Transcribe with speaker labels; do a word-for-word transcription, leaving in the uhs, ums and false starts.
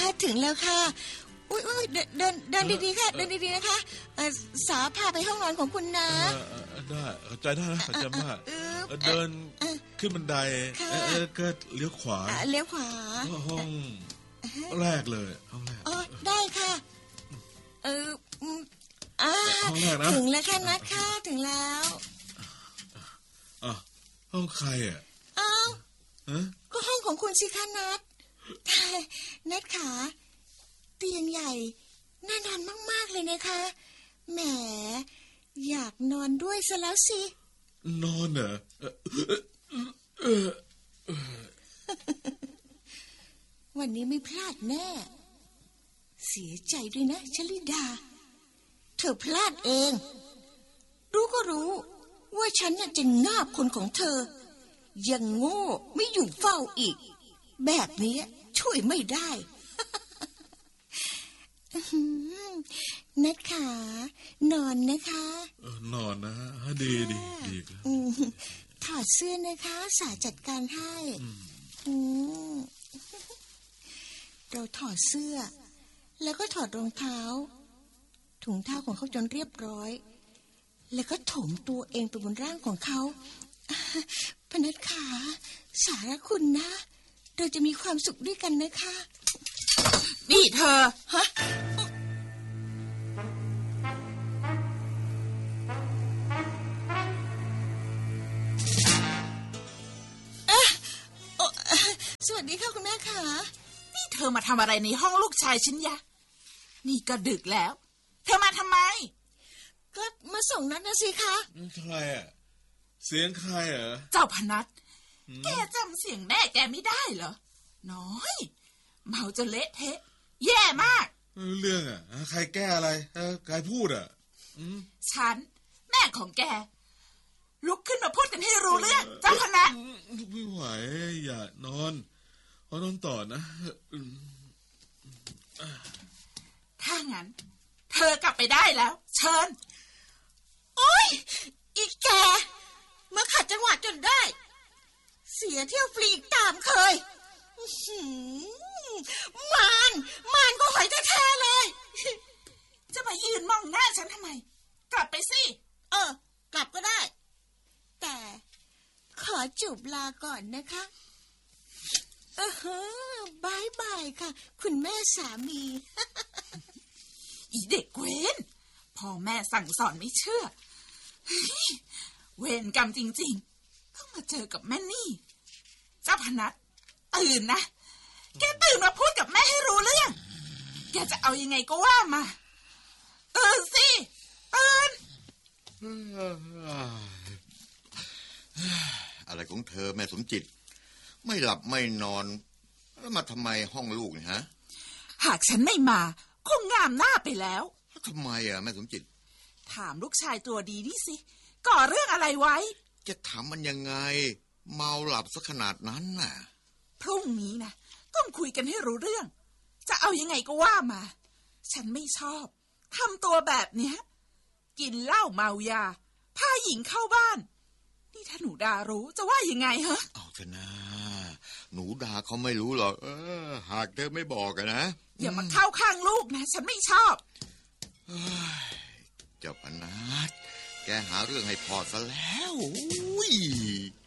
Speaker 1: ถึงแล้วค่ะอุ้ยอุ้ยเดินเดินเดินดีๆค่ะเดินดีๆนะคะสาพาไปห้องนอนของคุณนะ
Speaker 2: ได้เข้าใจได้นะเข้าใจมากเดินขึ้นบันไดก็เลี้ยวขวา
Speaker 1: เลี้ยวขวา
Speaker 2: ห้องแรกเลยห้องแรก
Speaker 1: อ๋อได้ค่ะเออห้องแรกนะถึงแล้วค่ะนัดค่ะถึงแล้ว
Speaker 2: อ่ะห้องใครอ่ะ
Speaker 1: อ้าวก็ห้องของคุณสิคะนัดนัดขาเตียงใหญ่น่านอนมากๆเลยนะคะแหมอยากนอนด้วยซะแล้วสิ
Speaker 2: นอนเหรอ
Speaker 1: วันนี้ไม่พลาดแน่เสียใจด้วยนะชลิดาเธอพลาดเองรู้ก็รู้ว่าฉันน่ะจะงาบคนของเธอยังโง่ไม่อยู่เฝ้าอีกแบบนี้ช่วยไม่ได้นัดขานอนนะคะ
Speaker 2: นอนนะดีดีดี
Speaker 1: ถอดเสื้อนะคะสาจัดการให้เราถอดเสื้อแล้วก็ถอดรองเท้าถุงเท้าของเขาจนเรียบร้อยแล้วก็ถมตัวเองไปบนร่างของเขาพนัดขาสารคุณนะเราจะมีความสุขด้วยกันนะคะ
Speaker 3: นี่เธอ
Speaker 1: ฮะสวัสดีค่ะคุณแม่ค่ะ
Speaker 3: นี่เธอมาทำอะไรในห้องลูกชายฉันยะนี่ก็ดึกแล้วเธอมาทำไม
Speaker 1: ก็มาส่งนัดนะสิคะ
Speaker 2: ใครอ่ะเสียงใครเหรอ
Speaker 3: เจ้าพนัดแกจำเสียงแม่แกไม่ได้เหรอน้อยเมาจนเละเทะแย่มาก
Speaker 2: เรื่องอ่ะใครแก้อะไรใครพูดอ่ะ
Speaker 3: ฉันแม่ของแกลุกขึ้นมาพูดกันให้รู้เรื่องเจ้าพนัด
Speaker 2: ไม่ไหวอย่านอนขอนอนต่อนะ
Speaker 3: ถ้างั้นเธอกลับไปได้แล้วเชิญ
Speaker 1: โอ๊ยอีแกมาขัดจังหวะจนได้เสียเที่ยวฟรีตามเคยมานมานก็หอยแท้ๆเลย
Speaker 3: จะมายืนมองหน้าฉันทำไมกลับไปสิ
Speaker 1: เออกลับก็ได้แต่ขอจูบลาก่อนนะคะเออบายบายค่ะคุณแม่สามี
Speaker 3: อีเด็กเว้นพ่อแม่สั่งสอนไม่เชื่อเวรกรรมจริงๆต้องมาเจอกับแม่นี่เจ้าพนัดตื่นนะแกตื่นมาพูดกับแม่ให้รู้เรื่องแกจะเอายังไงก็ว่ามาตื่นสิตื่น
Speaker 4: อะไรของเธอแม่สมจิตไม่หลับไม่นอนแล้วมาทำไมห้องลูกเนี่ยฮะ
Speaker 3: หากฉันไม่มาคงงามหน้าไปแล้ว
Speaker 4: ทำไมอ่ะแม่สมจิต
Speaker 3: ถามลูกชายตัวดีนี่สิก่อเรื่องอะไรไว้
Speaker 4: จะถามมันยังไงเมาหลับซะขนาดนั้นน่ะ
Speaker 3: พรุ่งนี้นะต้องคุยกันให้รู้เรื่องจะเอายังไงก็ว่ามาฉันไม่ชอบทำตัวแบบเนี้ยกินเหล้าเมายาพาหญิงเข้าบ้านนี่ถ้าหนูดารู้จะว่ายังไงฮะ
Speaker 4: เอาเถอะนะหนูดาเขาไม่รู้หรอกเออหากเธอไม่บอกกันนะ
Speaker 3: อย่ามาเข้าข้างลูกนะฉันไม่ชอบ
Speaker 4: เจ้าพนัดแกหาเรื่องให้พอซะแล้วอุ้ย